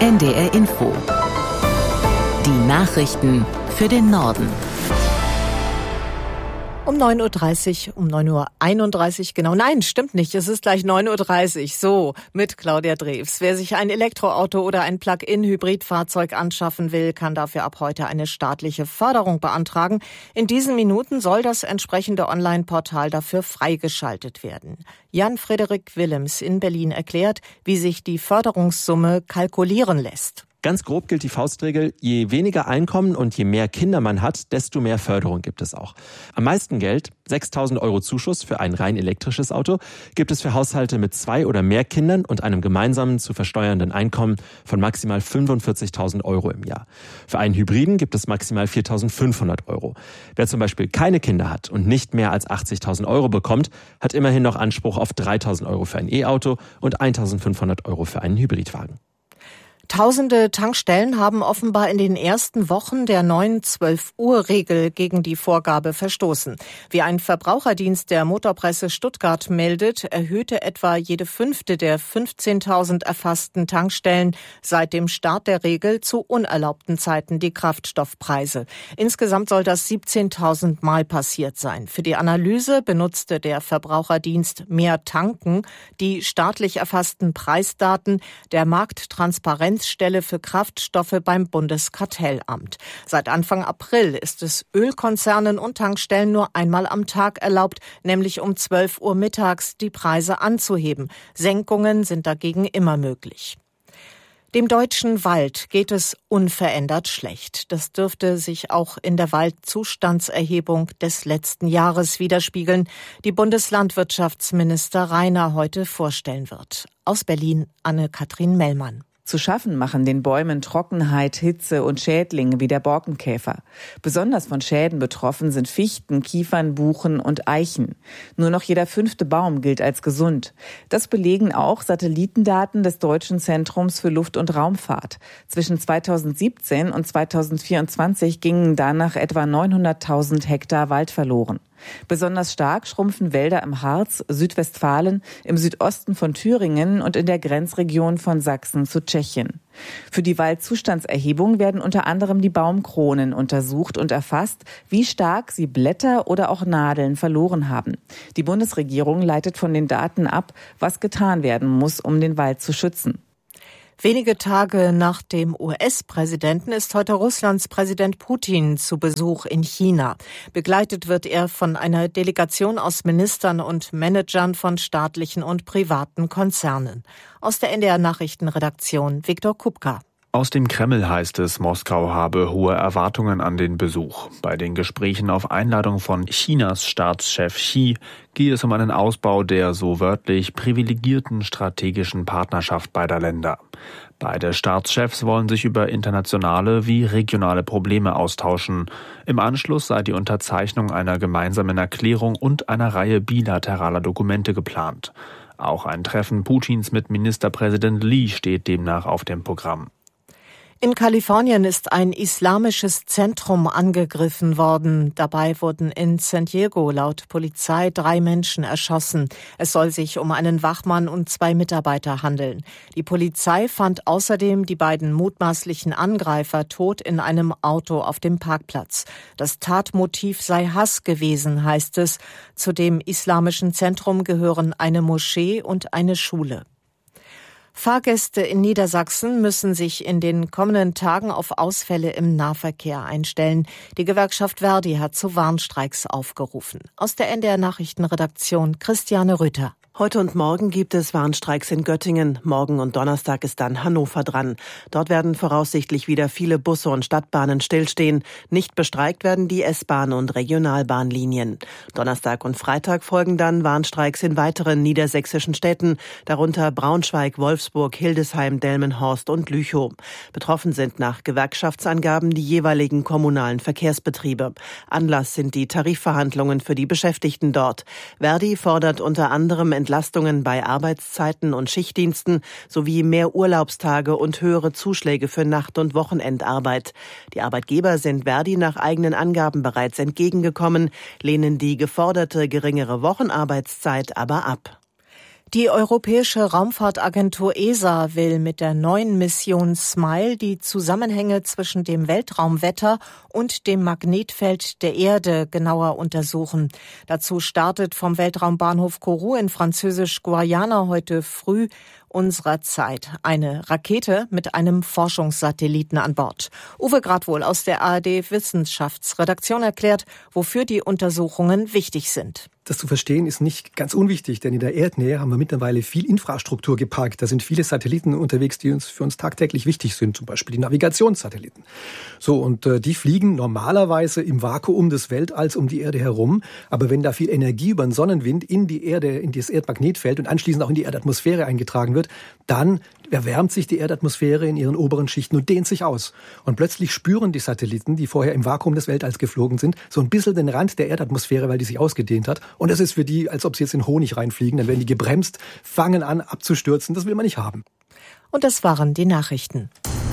NDR Info. Die Nachrichten für den Norden. Um 9.30 Uhr, um 9.31 Uhr, genau. Nein, stimmt nicht. Es ist gleich 9.30 Uhr. So, mit Claudia Drews. Wer sich ein Elektroauto oder ein Plug-in-Hybridfahrzeug anschaffen will, kann dafür ab heute eine staatliche Förderung beantragen. In diesen Minuten soll das entsprechende Online-Portal dafür freigeschaltet werden. Jan-Frederik Willems in Berlin erklärt, wie sich die Förderungssumme kalkulieren lässt. Ganz grob gilt die Faustregel, je weniger Einkommen und je mehr Kinder man hat, desto mehr Förderung gibt es auch. Am meisten Geld, 6.000 € Zuschuss für ein rein elektrisches Auto, gibt es für Haushalte mit 2 oder mehr Kindern und einem gemeinsamen zu versteuernden Einkommen von maximal 45.000 € im Jahr. Für einen Hybriden gibt es maximal 4.500 €. Wer zum Beispiel keine Kinder hat und nicht mehr als 80.000 € bekommt, hat immerhin noch Anspruch auf 3.000 € für ein E-Auto und 1.500 € für einen Hybridwagen. Tausende Tankstellen haben offenbar in den ersten Wochen der neuen 12-Uhr-Regel gegen die Vorgabe verstoßen. Wie ein Verbraucherdienst der Motorpresse Stuttgart meldet, erhöhte etwa jede 5. der 15.000 erfassten Tankstellen seit dem Start der Regel zu unerlaubten Zeiten die Kraftstoffpreise. Insgesamt soll das 17.000 Mal passiert sein. Für die Analyse benutzte der Verbraucherdienst Mehr Tanken die staatlich erfassten Preisdaten der Markttransparenzstelle für Kraftstoffe beim Bundeskartellamt. Seit Anfang April ist es Ölkonzernen und Tankstellen nur einmal am Tag erlaubt, nämlich um 12 Uhr mittags die Preise anzuheben. Senkungen sind dagegen immer möglich. Dem deutschen Wald geht es unverändert schlecht. Das dürfte sich auch in der Waldzustandserhebung des letzten Jahres widerspiegeln, die Bundeslandwirtschaftsminister Rainer heute vorstellen wird. Aus Berlin Anne-Kathrin Mellmann. Zu schaffen machen den Bäumen Trockenheit, Hitze und Schädlinge wie der Borkenkäfer. Besonders von Schäden betroffen sind Fichten, Kiefern, Buchen und Eichen. Nur noch jeder 5. Baum gilt als gesund. Das belegen auch Satellitendaten des Deutschen Zentrums für Luft- und Raumfahrt. Zwischen 2017 und 2024 gingen danach etwa 900.000 Hektar Wald verloren. Besonders stark schrumpfen Wälder im Harz, Südwestfalen, im Südosten von Thüringen und in der Grenzregion von Sachsen zu Tschechien. Für die Waldzustandserhebung werden unter anderem die Baumkronen untersucht und erfasst, wie stark sie Blätter oder auch Nadeln verloren haben. Die Bundesregierung leitet von den Daten ab, was getan werden muss, um den Wald zu schützen. Wenige Tage nach dem US-Präsidenten ist heute Russlands Präsident Putin zu Besuch in China. Begleitet wird er von einer Delegation aus Ministern und Managern von staatlichen und privaten Konzernen. Aus der NDR Nachrichtenredaktion Viktor Kupka. Aus dem Kreml heißt es, Moskau habe hohe Erwartungen an den Besuch. Bei den Gesprächen auf Einladung von Chinas Staatschef Xi gehe es um einen Ausbau der, so wörtlich, privilegierten strategischen Partnerschaft beider Länder. Beide Staatschefs wollen sich über internationale wie regionale Probleme austauschen. Im Anschluss sei die Unterzeichnung einer gemeinsamen Erklärung und einer Reihe bilateraler Dokumente geplant. Auch ein Treffen Putins mit Ministerpräsident Li steht demnach auf dem Programm. In Kalifornien ist ein islamisches Zentrum angegriffen worden. Dabei wurden in San Diego laut Polizei 3 Menschen erschossen. Es soll sich um einen Wachmann und 2 Mitarbeiter handeln. Die Polizei fand außerdem die beiden mutmaßlichen Angreifer tot in einem Auto auf dem Parkplatz. Das Tatmotiv sei Hass gewesen, heißt es. Zu dem islamischen Zentrum gehören eine Moschee und eine Schule. Fahrgäste in Niedersachsen müssen sich in den kommenden Tagen auf Ausfälle im Nahverkehr einstellen. Die Gewerkschaft Verdi hat zu Warnstreiks aufgerufen. Aus der NDR Nachrichtenredaktion Christiane Rüther. Heute und morgen gibt es Warnstreiks in Göttingen. Morgen und Donnerstag ist dann Hannover dran. Dort werden voraussichtlich wieder viele Busse und Stadtbahnen stillstehen. Nicht bestreikt werden die S-Bahn- und Regionalbahnlinien. Donnerstag und Freitag folgen dann Warnstreiks in weiteren niedersächsischen Städten, darunter Braunschweig, Wolfsburg, Hildesheim, Delmenhorst und Lüchow. Betroffen sind nach Gewerkschaftsangaben die jeweiligen kommunalen Verkehrsbetriebe. Anlass sind die Tarifverhandlungen für die Beschäftigten dort. Verdi fordert unter anderem Entlastungen bei Arbeitszeiten und Schichtdiensten sowie mehr Urlaubstage und höhere Zuschläge für Nacht- und Wochenendarbeit. Die Arbeitgeber sind Verdi nach eigenen Angaben bereits entgegengekommen, lehnen die geforderte geringere Wochenarbeitszeit aber ab. Die Europäische Raumfahrtagentur ESA will mit der neuen Mission SMILE die Zusammenhänge zwischen dem Weltraumwetter und dem Magnetfeld der Erde genauer untersuchen. Dazu startet vom Weltraumbahnhof Kourou in Französisch-Guayana heute früh unserer Zeit eine Rakete mit einem Forschungssatelliten an Bord. Uwe Gradwohl aus der ARD-Wissenschaftsredaktion erklärt, wofür die Untersuchungen wichtig sind. Das zu verstehen ist nicht ganz unwichtig, denn in der Erdnähe haben wir mittlerweile viel Infrastruktur geparkt. Da sind viele Satelliten unterwegs, die für uns tagtäglich wichtig sind, zum Beispiel die Navigationssatelliten. So, und die fliegen normalerweise im Vakuum des Weltalls um die Erde herum. Aber wenn da viel Energie über den Sonnenwind in die Erde, in das Erdmagnetfeld und anschließend auch in die Erdatmosphäre eingetragen wird, dann erwärmt sich die Erdatmosphäre in ihren oberen Schichten und dehnt sich aus. Und plötzlich spüren die Satelliten, die vorher im Vakuum des Weltalls geflogen sind, so ein bisschen den Rand der Erdatmosphäre, weil die sich ausgedehnt hat. Und das ist für die, als ob sie jetzt in Honig reinfliegen. Dann werden die gebremst, fangen an abzustürzen. Das will man nicht haben. Und das waren die Nachrichten.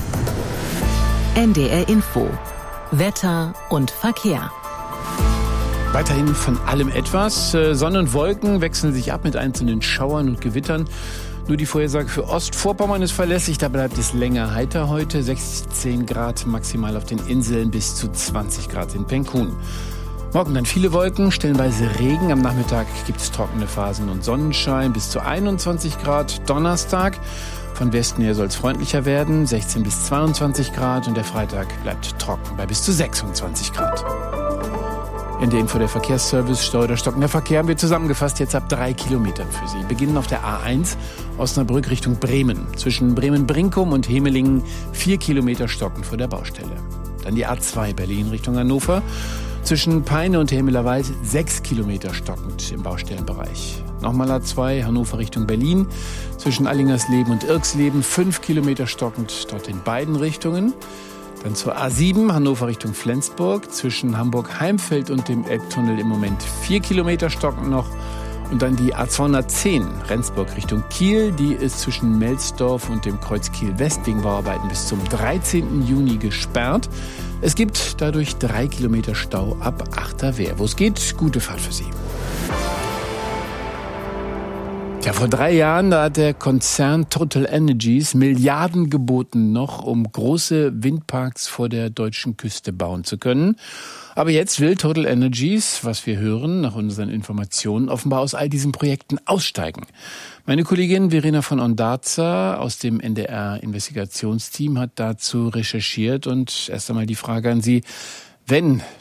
NDR Info. Wetter und Verkehr. Weiterhin von allem etwas. Sonne und Wolken wechseln sich ab mit einzelnen Schauern und Gewittern. Nur die Vorhersage für Ostvorpommern ist verlässlich. Da bleibt es länger heiter heute. 16 Grad maximal auf den Inseln bis zu 20 Grad in Penkun. Morgen dann viele Wolken, stellenweise Regen. Am Nachmittag gibt es trockene Phasen und Sonnenschein bis zu 21 Grad. Donnerstag von Westen her soll es freundlicher werden. 16 bis 22 Grad. Und der Freitag bleibt trocken bei bis zu 26 Grad. In der Info der Verkehrsservice, Stau oder stockender Verkehr haben wir zusammengefasst jetzt ab 3 Kilometern für Sie. Beginnen auf der A1 Osnabrück Richtung Bremen. Zwischen Bremen-Brinkum und Hemelingen 4 Kilometer stockend vor der Baustelle. Dann die A2 Berlin Richtung Hannover. Zwischen Peine und Hemmelerwald 6 Kilometer stockend im Baustellenbereich. Nochmal A2 Hannover Richtung Berlin. Zwischen Allingersleben und Irksleben 5 Kilometer stockend dort in beiden Richtungen. Dann zur A7 Hannover Richtung Flensburg. Zwischen Hamburg-Heimfeld und dem Elbtunnel im Moment 4 Kilometer stockend noch. Und dann die A210 Rendsburg Richtung Kiel. Die ist zwischen Melsdorf und dem Kreuz Kiel West wegen Bauarbeiten bis zum 13. Juni gesperrt. Es gibt dadurch 3 Kilometer Stau ab Achterwehr. Wo es geht, gute Fahrt für Sie. Ja, vor 3 Jahren, da hat der Konzern Total Energies Milliarden geboten noch, um große Windparks vor der deutschen Küste bauen zu können. Aber jetzt will Total Energies, was wir hören, nach unseren Informationen, offenbar aus all diesen Projekten aussteigen. Meine Kollegin Verena von Ondarza aus dem NDR-Investigationsteam hat dazu recherchiert und erst einmal die Frage an Sie, wenn